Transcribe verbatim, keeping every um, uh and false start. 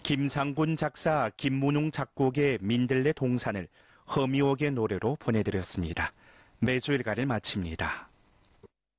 김상군 작사, 김문웅 작곡의 민들레 동산을 허미옥의 노래로 보내드렸습니다. 매주일간을 마칩니다.